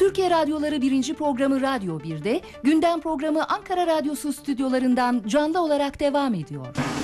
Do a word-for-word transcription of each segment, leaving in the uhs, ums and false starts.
Türkiye Radyoları birinci programı Radyo bir'de, gündem programı Ankara Radyosu stüdyolarından canlı olarak devam ediyor.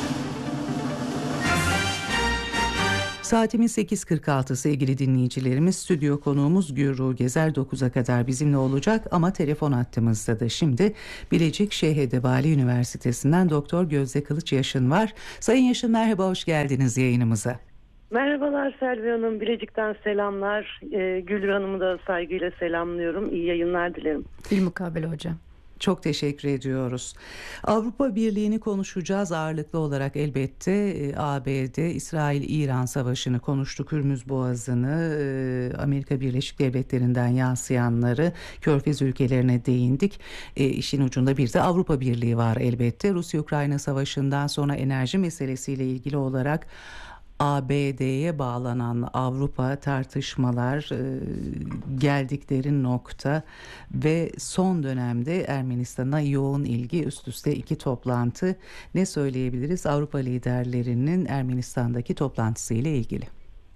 Saatimiz sekiz kırk altı sevgili dinleyicilerimiz. Stüdyo konuğumuz Gürru Gezer dokuza kadar bizimle olacak ama telefon hattımızda da şimdi Bilecik Şeyh Edebali Üniversitesi'nden Doktor Gözde Kılıç Yaşın var. Sayın Yaşın, merhaba, hoş geldiniz yayınımıza. Merhabalar Selvi Hanım, Bilecik'ten selamlar. Ee, Gülür Hanım'ı da saygıyla selamlıyorum. İyi yayınlar dilerim. Bilmukabele hocam. Çok teşekkür ediyoruz. Avrupa Birliği'ni konuşacağız ağırlıklı olarak elbette. A B D, İsrail-İran savaşını konuştuk, Hürmüz Boğazı'nı, Amerika Birleşik Devletleri'nden yansıyanları, Körfez ülkelerine değindik. E, işin ucunda bir de Avrupa Birliği var elbette. Rusya-Ukrayna savaşından sonra enerji meselesiyle ilgili olarak A B D'ye bağlanan Avrupa tartışmalar e, geldikleri nokta ve son dönemde Ermenistan'a yoğun ilgi, üst üste iki toplantı. Ne söyleyebiliriz Avrupa liderlerinin Ermenistan'daki toplantısı ile ilgili?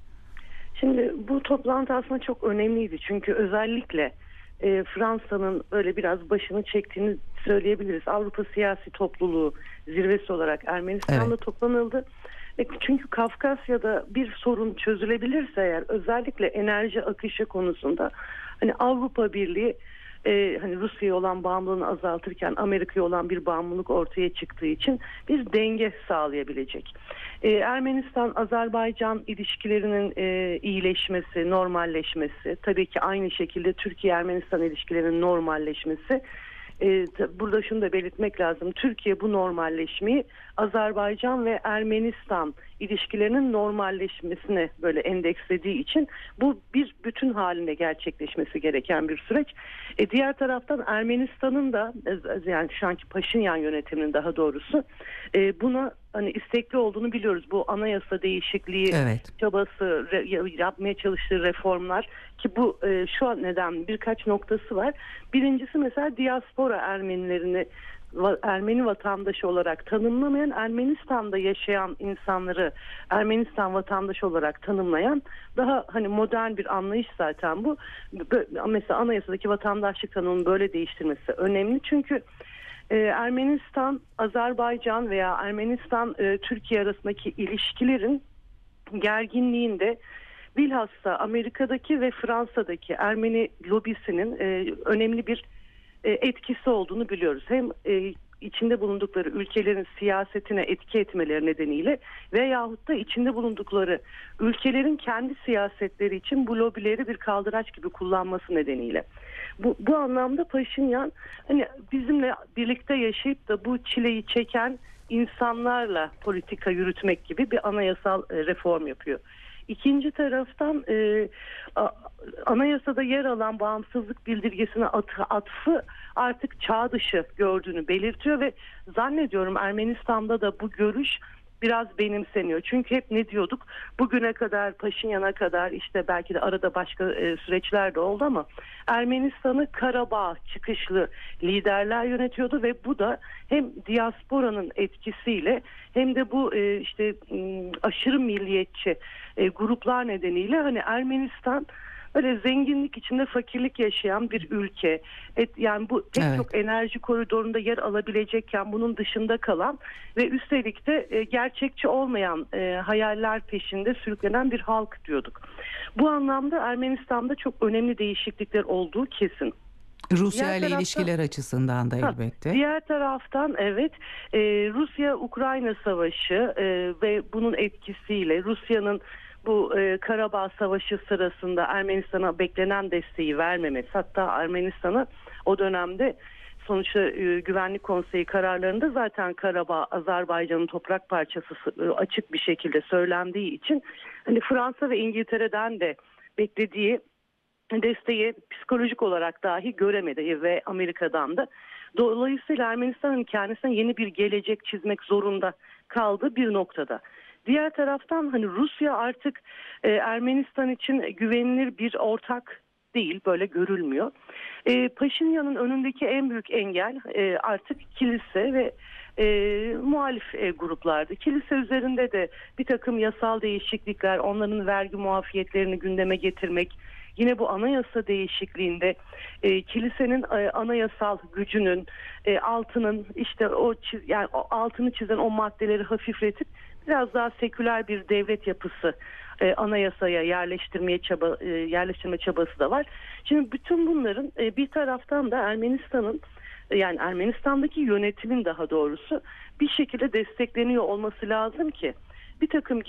Şimdi bu toplantı aslında çok önemliydi çünkü özellikle e, Fransa'nın böyle biraz başını çektiğini söyleyebiliriz. Avrupa siyasi topluluğu zirvesi olarak Ermenistan'da evet. toplanıldı. Çünkü Kafkasya'da bir sorun çözülebilirse eğer, özellikle enerji akışı konusunda hani Avrupa Birliği e, hani Rusya'ya olan bağımlılığını azaltırken Amerika'ya olan bir bağımlılık ortaya çıktığı için bir denge sağlayabilecek. E, Ermenistan-Azerbaycan ilişkilerinin e, iyileşmesi, normalleşmesi, tabii ki aynı şekilde Türkiye-Ermenistan ilişkilerinin normalleşmesi. Ee, burada şunu da belirtmek lazım. Türkiye bu normalleşmeyi Azerbaycan ve Ermenistan ilişkilerinin normalleşmesine böyle endekslediği için bu bir bütün halinde gerçekleşmesi gereken bir süreç. E, diğer taraftan Ermenistan'ın da yani şu anki Paşinyan yönetiminin daha doğrusu e, buna hani istekli olduğunu biliyoruz. Bu anayasa değişikliği evet. çabası, re, yapmaya çalıştığı reformlar ki bu e, şu an neden birkaç noktası var. Birincisi mesela diaspora Ermenilerini Ermeni vatandaşı olarak tanımlamayan, Ermenistan'da yaşayan insanları Ermenistan vatandaşı olarak tanımlayan daha hani modern bir anlayış zaten bu. Mesela anayasadaki vatandaşlık tanımını böyle değiştirmesi önemli çünkü Ee, Ermenistan, Azerbaycan veya Ermenistan, e, Türkiye arasındaki ilişkilerin gerginliğinde bilhassa Amerika'daki ve Fransa'daki Ermeni lobisinin e, önemli bir e, etkisi olduğunu biliyoruz. Hem e, içinde bulundukları ülkelerin siyasetine etki etmeleri nedeniyle veyahut da içinde bulundukları ülkelerin kendi siyasetleri için bu lobileri bir kaldıraç gibi kullanması nedeniyle. Bu, bu anlamda Paşinyan hani bizimle birlikte yaşayıp da bu çileyi çeken insanlarla politika yürütmek gibi bir anayasal e, reform yapıyor. İkinci taraftan e, a, anayasada yer alan bağımsızlık bildirgesine at, atfı artık çağ dışı gördüğünü belirtiyor ve zannediyorum Ermenistan'da da bu görüş biraz benimseniyor. Çünkü hep ne diyorduk? Bugüne kadar, Paşinyan'a kadar işte belki de arada başka e, süreçler de oldu ama Ermenistan'ı Karabağ çıkışlı liderler yönetiyordu ve bu da hem diasporanın etkisiyle hem de bu e, işte aşırı milliyetçi e, gruplar nedeniyle hani Ermenistan böyle zenginlik içinde fakirlik yaşayan bir ülke. Et, yani bu pek evet. çok enerji koridorunda yer alabilecekken bunun dışında kalan ve üstelik de e, gerçekçi olmayan e, hayaller peşinde sürüklenen bir halk diyorduk. Bu anlamda Ermenistan'da çok önemli değişiklikler olduğu kesin. Rusya ile ilişkiler açısından da elbette. Ha, diğer taraftan evet e, Rusya-Ukrayna savaşı e, ve bunun etkisiyle Rusya'nın bu e, Karabağ Savaşı sırasında Ermenistan'a beklenen desteği vermemesi, hatta Ermenistan'a o dönemde sonuçta e, Güvenlik Konseyi kararlarında zaten Karabağ Azerbaycan'ın toprak parçası e, açık bir şekilde söylendiği için hani Fransa ve İngiltere'den de beklediği desteği psikolojik olarak dahi göremedi ve Amerika'dan da. Dolayısıyla Ermenistan'ın kendisine yeni bir gelecek çizmek zorunda kaldığı bir noktada. Diğer taraftan hani Rusya artık e, Ermenistan için güvenilir bir ortak değil, böyle görülmüyor. E, Paşinyan'ın önündeki en büyük engel e, artık kilise ve e, muhalif e, gruplardı. Kilise üzerinde de bir takım yasal değişiklikler, onların vergi muafiyetlerini gündeme getirmek, yine bu anayasa değişikliğinde e, kilisenin e, anayasal gücünün e, altının işte o çiz, yani o altını çizen o maddeleri hafifletip biraz daha seküler bir devlet yapısı e, anayasaya yerleştirmeye çaba e, yerleştirme çabası da var. Şimdi bütün bunların e, bir taraftan da Ermenistan'ın yani Ermenistan'daki yönetimin daha doğrusu bir şekilde destekleniyor olması lazım ki bir takım